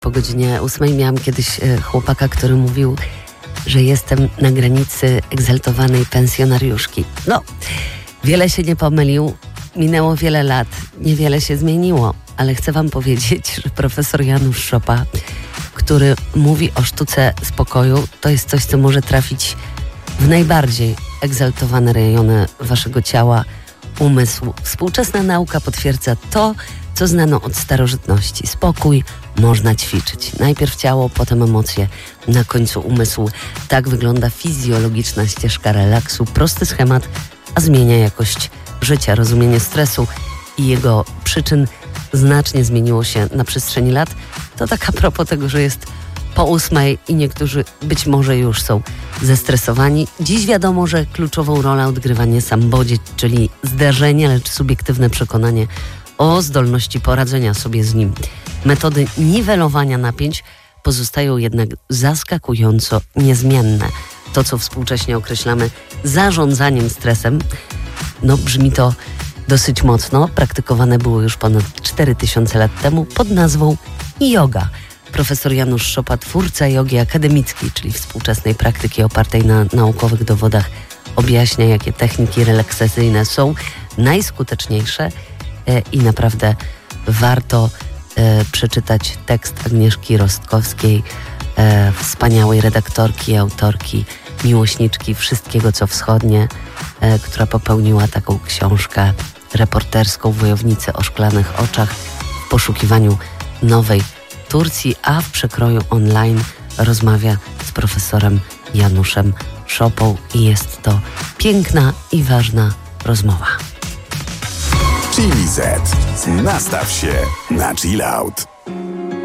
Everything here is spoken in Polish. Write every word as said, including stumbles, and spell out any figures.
Po godzinie ósmej miałam kiedyś chłopaka, który mówił, że jestem na granicy egzaltowanej pensjonariuszki. No, wiele się nie pomylił, minęło wiele lat, niewiele się zmieniło, ale chcę wam powiedzieć, że profesor Janusz Szopa, który mówi o sztuce spokoju, to jest coś, co może trafić w najbardziej egzaltowane rejony waszego ciała, umysłu. Współczesna nauka potwierdza to, co znano od starożytności. Spokój można ćwiczyć. Najpierw ciało, potem emocje, na końcu umysł. Tak wygląda fizjologiczna ścieżka relaksu. Prosty schemat, a zmienia jakość życia. Rozumienie stresu i jego przyczyn znacznie zmieniło się na przestrzeni lat. To tak a propos tego, że jest po ósmej i niektórzy być może już są zestresowani. Dziś wiadomo, że kluczową rolę odgrywa nie sam bodziec, czyli zdarzenie, lecz subiektywne przekonanie o zdolności poradzenia sobie z nim. Metody niwelowania napięć pozostają jednak zaskakująco niezmienne. To, co współcześnie określamy zarządzaniem stresem, no brzmi to dosyć mocno. Praktykowane było już ponad cztery tysiące lat temu pod nazwą yoga. Profesor Janusz Szopa, twórca jogi akademickiej, czyli współczesnej praktyki opartej na naukowych dowodach, objaśnia, jakie techniki relaksacyjne są najskuteczniejsze e, i naprawdę warto e, przeczytać tekst Agnieszki Rostkowskiej, e, wspaniałej redaktorki, autorki, miłośniczki wszystkiego, co wschodnie, e, która popełniła taką książkę reporterską Wojownicy o szklanych oczach w poszukiwaniu nowej Turcji, a w przekroju online rozmawia z profesorem Januszem Szopą i jest to piękna i ważna rozmowa. Chili Z. Nastaw się na chill out.